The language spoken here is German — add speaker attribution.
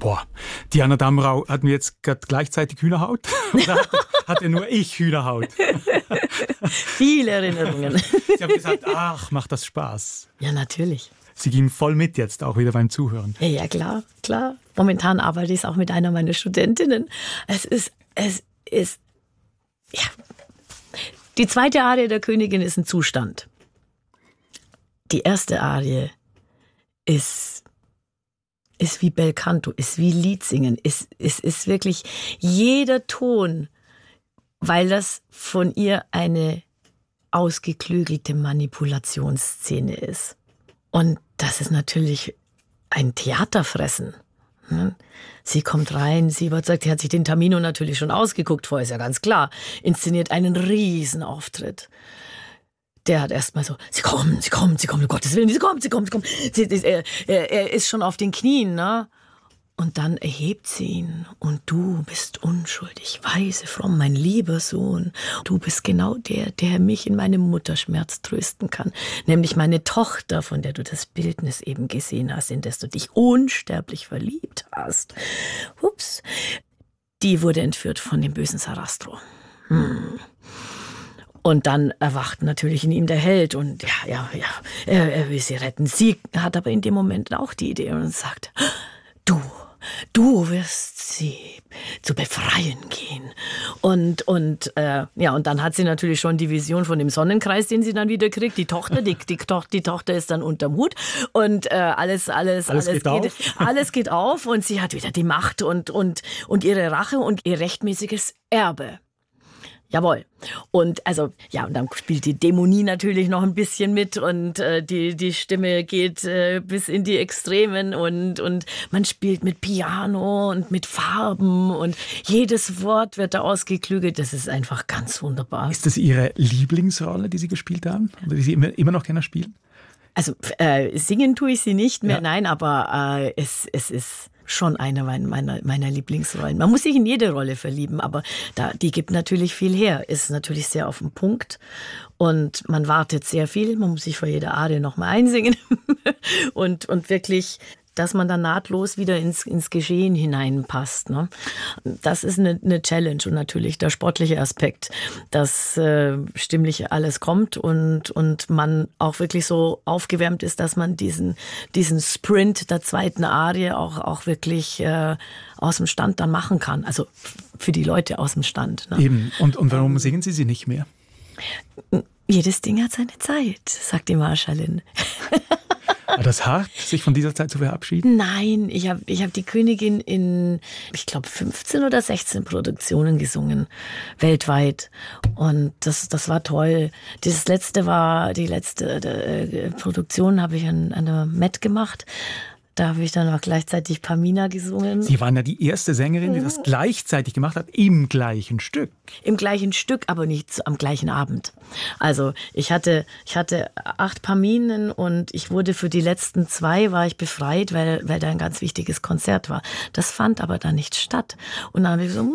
Speaker 1: Boah, Diana Damrau, hatten wir jetzt gerade gleichzeitig Hühnerhaut? Oder hatte nur ich Hühnerhaut?
Speaker 2: Viele Erinnerungen.
Speaker 1: Sie haben gesagt, ach, macht das Spaß.
Speaker 2: Ja, natürlich.
Speaker 1: Sie gehen voll mit jetzt, auch wieder beim Zuhören.
Speaker 2: Ja, klar, klar. Momentan arbeite ich auch mit einer meiner Studentinnen. Es ist, ja. Die zweite Arie der Königin ist ein Zustand. Die erste Arie ist wie Belcanto, ist wie Liedsingen, ist wirklich jeder Ton, weil das von ihr eine ausgeklügelte Manipulationsszene ist. Und das ist natürlich ein Theaterfressen. Sie kommt rein, sie überzeugt, sie hat sich den Tamino natürlich schon ausgeguckt, vorher ist ja ganz klar, inszeniert einen Riesenauftritt. Der hat erstmal so, sie kommen, um Gottes Willen, sie kommen. Er ist schon auf den Knien, ne? Und dann erhebt sie ihn und du bist unschuldig, weise, fromm, mein lieber Sohn. Du bist genau der mich in meinem Mutterschmerz trösten kann. Nämlich meine Tochter, von der du das Bildnis eben gesehen hast, in das du dich unsterblich verliebt hast. Ups. Die wurde entführt von dem bösen Sarastro. Und dann erwacht natürlich in ihm der Held und er will sie retten. Sie hat aber in dem Moment auch die Idee und sagt, du wirst sie zu befreien gehen. Und dann hat sie natürlich schon die Vision von dem Sonnenkreis, den sie dann wieder kriegt. Die Tochter, die Tochter ist dann unterm Hut und alles geht auf und sie hat wieder die Macht und ihre Rache und ihr rechtmäßiges Erbe. Jawohl. Und und dann spielt die Dämonie natürlich noch ein bisschen mit und die Stimme geht bis in die Extremen und man spielt mit Piano und mit Farben und jedes Wort wird da ausgeklügelt. Das ist einfach ganz wunderbar.
Speaker 1: Ist das Ihre Lieblingsrolle, die Sie gespielt haben oder die Sie immer noch gerne spielen?
Speaker 2: Also singen tue ich sie nicht mehr, nein, aber es ist schon eine meiner Lieblingsrollen. Man muss sich in jede Rolle verlieben, aber die gibt natürlich viel her. Ist natürlich sehr auf den Punkt und man wartet sehr viel. Man muss sich vor jeder Arie nochmal einsingen und wirklich, dass man dann nahtlos wieder ins Geschehen hineinpasst. Ne? Das ist eine Challenge und natürlich der sportliche Aspekt, dass stimmlich alles kommt und man auch wirklich so aufgewärmt ist, dass man diesen Sprint der zweiten Arie auch wirklich aus dem Stand dann machen kann. Also für die Leute aus dem Stand. Ne?
Speaker 1: Eben. Und warum singen Sie nicht mehr?
Speaker 2: Jedes Ding hat seine Zeit, sagt die Marschallin.
Speaker 1: War das hart, sich von dieser Zeit zu verabschieden?
Speaker 2: Nein, ich hab die Königin in, ich glaube, 15 oder 16 Produktionen gesungen, weltweit. Und das war toll. Die letzte Produktion habe ich an der Met gemacht. Da habe ich dann auch gleichzeitig Pamina gesungen.
Speaker 1: Sie waren ja die erste Sängerin, die das gleichzeitig gemacht hat, im gleichen Stück.
Speaker 2: Im gleichen Stück, aber nicht am gleichen Abend. Also ich hatte 8 Paminen und ich wurde für die letzten 2 war ich befreit, weil da ein ganz wichtiges Konzert war. Das fand aber dann nicht statt. Und dann habe ich so,